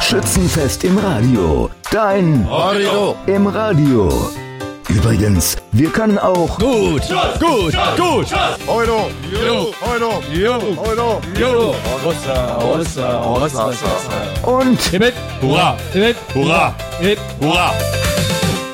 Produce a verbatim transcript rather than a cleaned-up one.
Schützenfest im Radio. Dein Radio im Radio. Übrigens, wir können auch gut, gut, gut. Euro, Euro, Euro, Euro, Euro, Euro. Rossa, Rossa, Rossa, Rossa. und Hip, hip, hurra, hip, hurra, hip, hurra.